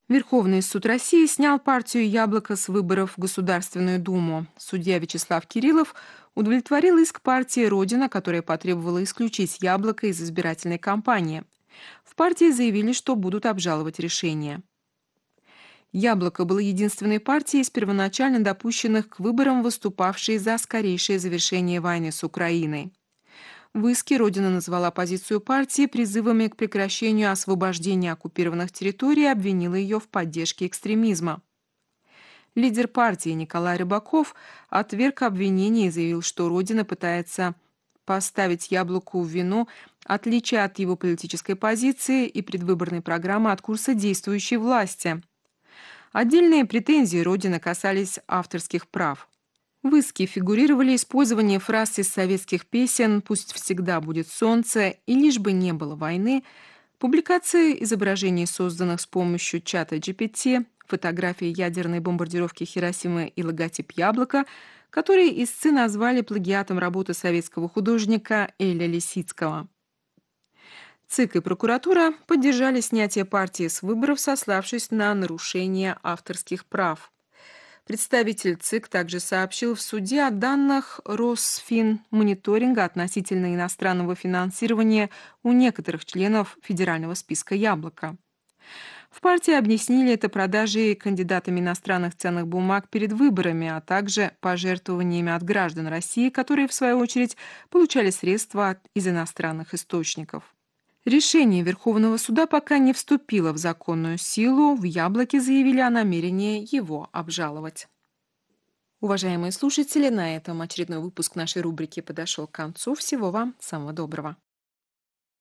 Верховный суд России снял партию «Яблоко» с выборов в Государственную Думу. Судья Вячеслав Кириллов удовлетворил иск партии «Родина», которая потребовала исключить «Яблоко» из избирательной кампании. В партии заявили, что будут обжаловать решение. «Яблоко» было единственной партией из первоначально допущенных к выборам, выступавшей за скорейшее завершение войны с Украиной. В иске Родина назвала позицию партии призывами к прекращению освобождения оккупированных территорий и обвинила ее в поддержке экстремизма. Лидер партии Николай Рыбаков отверг обвинения и заявил, что Родина пытается поставить «Яблоку» в вину отличие от его политической позиции и предвыборной программы от курса действующей власти. Отдельные претензии Родины касались авторских прав. В иске фигурировали использование фраз из советских песен «Пусть всегда будет солнце» и «Лишь бы не было войны», публикация изображений, созданных с помощью чата GPT, фотографии ядерной бомбардировки Хиросимы и логотип «Яблоко», которые истцы назвали плагиатом работы советского художника Эля Лисицкого. ЦИК и прокуратура поддержали снятие партии с выборов, сославшись на нарушение авторских прав. Представитель ЦИК также сообщил в суде о данных Росфинмониторинга относительно иностранного финансирования у некоторых членов федерального списка «Яблоко». В партии объяснили это продажей кандидатами иностранных ценных бумаг перед выборами, а также пожертвованиями от граждан России, которые, в свою очередь, получали средства из иностранных источников. Решение Верховного суда пока не вступило в законную силу, в «Яблоке» заявили о намерении его обжаловать. Уважаемые слушатели, на этом очередной выпуск нашей рубрики подошел к концу. Всего вам самого доброго.